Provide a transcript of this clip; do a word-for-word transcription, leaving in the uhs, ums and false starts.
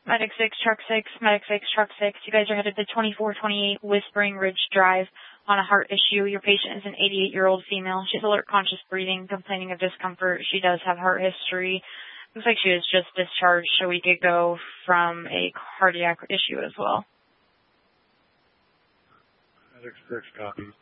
Medic six, Truck six, Medic six, Truck six. You guys are headed to twenty-four twenty-eight Whispering Ridge Drive on a heart issue. Your patient is an eighty-eight-year-old female. She's alert, conscious breathing, complaining of discomfort. She does have heart history. Looks like she was just discharged a week ago from a cardiac issue as well. Medic six copies.